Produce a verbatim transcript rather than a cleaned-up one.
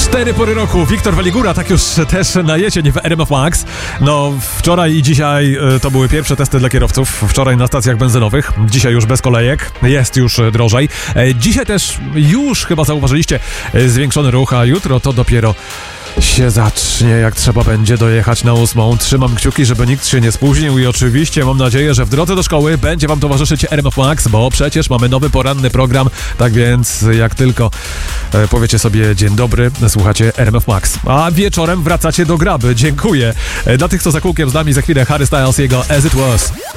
Cztery pory roku. Wiktor Waligura, tak już też na jesień w R M F Max. No, wczoraj i dzisiaj y, to były pierwsze testy dla kierowców. Wczoraj na stacjach benzynowych. Dzisiaj już bez kolejek. Jest już y, drożej. E, dzisiaj też już chyba zauważyliście y, zwiększony ruch, a jutro to dopiero się zacznie, jak trzeba będzie dojechać na ósmą. Trzymam kciuki, żeby nikt się nie spóźnił i oczywiście mam nadzieję, że w drodze do szkoły będzie wam towarzyszyć R M F Max, bo przecież mamy nowy poranny program, tak więc jak tylko e, powiecie sobie dzień dobry, słuchacie R M F Max. A wieczorem wracacie do graby. Dziękuję. E, dla tych, co za kółkiem z nami, za chwilę Harry Styles, jego As It Was.